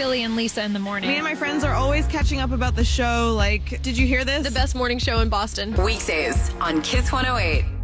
Billy and Lisa in the morning. Me and my friends are always catching up about the show. Like, did you hear this? The best morning show in Boston. Weekdays on Kiss 108.